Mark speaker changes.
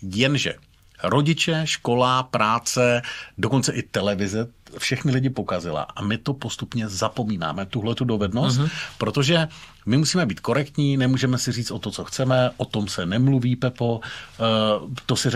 Speaker 1: Jenže rodiče, škola, práce, dokonce i televize, všechny lidi pokazila a my to postupně zapomínáme, tuhletu dovednost, protože my musíme být korektní, nemůžeme si říct o to, co chceme, o tom se nemluví, Pepo, to si